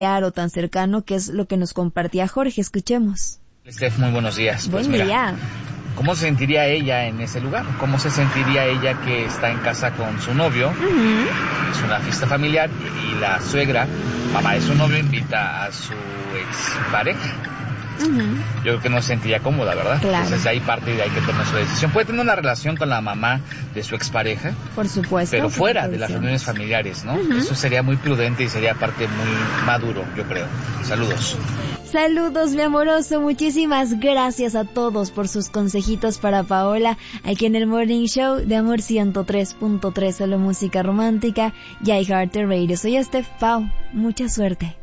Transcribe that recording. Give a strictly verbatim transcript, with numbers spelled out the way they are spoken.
o tan cercano, que es lo que nos compartía Jorge. Escuchemos. Steph, muy buenos días. Pues Buen mira, día. ¿cómo se sentiría ella en ese lugar? ¿Cómo se sentiría ella que está en casa con su novio? Uh-huh. Es una fiesta familiar y la suegra, mamá de su novio, invita a su ex pareja. Uh-huh. Yo creo que no se sentiría cómoda, ¿verdad? Claro. Entonces ahí parte de ahí que tome su decisión. Puede tener una relación con la mamá de su expareja, por supuesto, pero fuera por de las reuniones familiares, ¿no? Uh-huh. Eso sería muy prudente y sería parte muy maduro, yo creo. Saludos. Saludos, mi amoroso. Muchísimas gracias a todos por sus consejitos para Paola aquí en el Morning Show de Amor ciento tres punto tres, solo música romántica y iHeart Radio. Soy Steph Pau. Mucha suerte.